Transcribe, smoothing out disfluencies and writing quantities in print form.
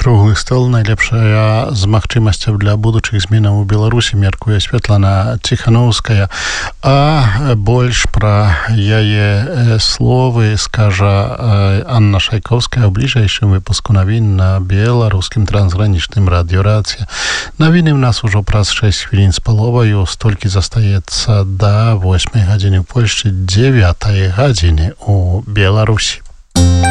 Круглы стол найлепшая з магчымасцяў для будучых зменаў у Беларусі, мяркуе Святлана Ціхановская. А больш пра яе словы скажа Анна Шайковская ў бліжэйшым выпуску навін на беларускім трансгранічным радыё Рацыя. Навіны ў нас ужо праз 6 хвілін з паловаю, столькі застаецца да 8 гадзіны ў Польшчы, 9 гадзіны у Беларусі.